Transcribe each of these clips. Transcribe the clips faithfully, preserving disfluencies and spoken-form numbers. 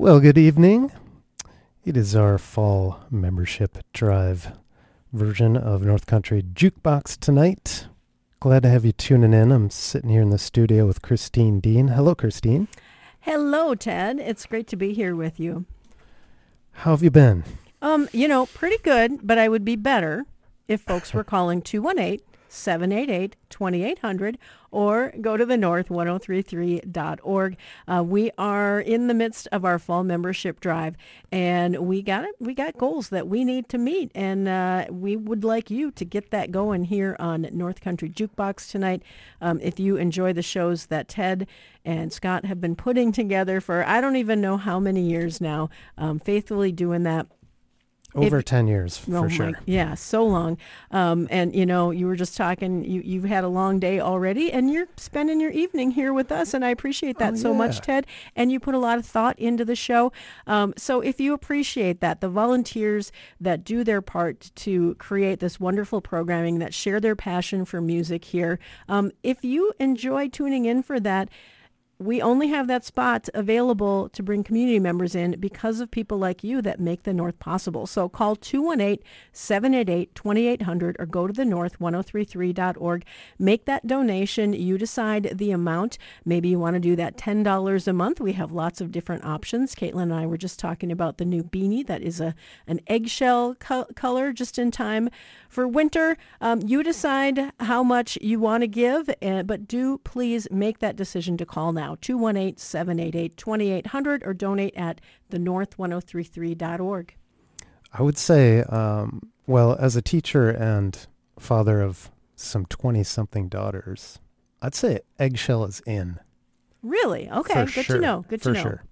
Well, good evening. It is our fall membership drive version of North Country Jukebox tonight. Glad to have you tuning in. I'm sitting here in the studio with Christine Dean. Hello, Christine. Hello, Ted. It's great to be here with you. How have you been? Um, you know, pretty good, but I would be better if folks were calling two one eight, seven eight eight, two eight zero zero or go to the north ten thirty-three dot org. Uh, we are in the midst of our fall membership drive, and we got it. We got goals that we need to meet, and uh, we would like you to get that going here on North Country Jukebox tonight. Um, if you enjoy the shows that Ted and Scott have been putting together for I don't even know how many years now, um, faithfully doing that. Over If, ten years, for oh sure. My, yeah, so long. Um, and, you know, you were just talking, you, you've had a long day already, and you're spending your evening here with us, and I appreciate that Oh, so yeah. much, Ted. And you put a lot of thought into the show. Um, so if you appreciate that, the volunteers that do their part to create this wonderful programming, that share their passion for music here, um, if you enjoy tuning in for that, we only have that spot available to bring community members in because of people like you that make the North possible. So call two one eight, seven eight eight, two eight zero zero or go to the north ten thirty-three dot org. Make that donation. You decide the amount. Maybe you want to do that ten dollars a month. We have lots of different options. Caitlin and I were just talking about the new beanie that is a an eggshell co- color just in time for winter. Um, you decide how much you want to give, uh, but do please make that decision to call now. two one eight, seven eight eight, two eight zero zero or donate at the north ten thirty-three dot org. I would say, um, well, as a teacher and father of some twenty-something daughters, I'd say eggshell is in. Really? Okay, For good sure. to know. Good For to know. sure.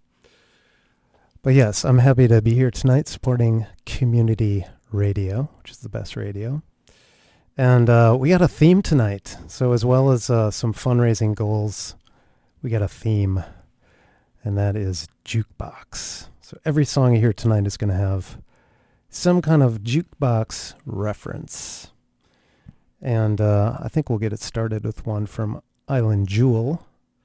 But yes, I'm happy to be here tonight supporting community radio, which is the best radio. And uh, we got a theme tonight. So as well as uh, some fundraising goals, we got a theme, and that is jukebox. So every song you hear tonight is going to have some kind of jukebox reference. And uh, I think we'll get it started with one from Island Jewel.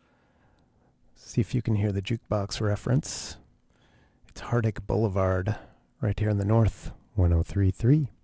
See if you can hear the jukebox reference. It's Heartache Boulevard, right here in the North, ten thirty-three.